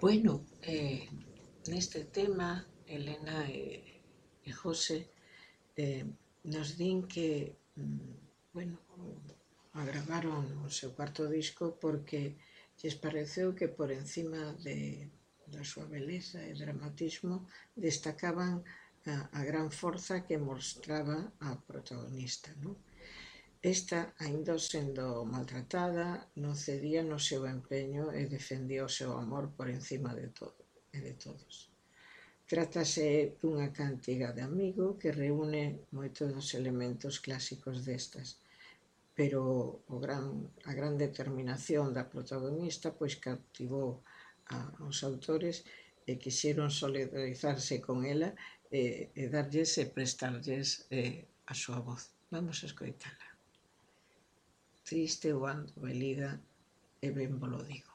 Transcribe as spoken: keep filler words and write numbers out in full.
Bueno, eh, neste tema, Elena e, e José eh, nos din que, mm, bueno, agravaron o seu cuarto disco porque lles pareceu que por encima de, da súa beleza e dramatismo destacaban a, a gran forza que mostraba a protagonista, non? Esta, aínda sendo maltratada, non cedía no seu empeño e defendía o seu amor por encima de todo e de todos. Trátase dunha cantiga de amigo que reúne moitos dos elementos clásicos destas, pero o gran, a gran determinación da protagonista pois captivou a, aos autores e quixeron solidarizarse con ela e, e darlles e prestarlles eh, a súa voz. Vamos a escoitala. Triste o ando, Belida, e ben volo digo.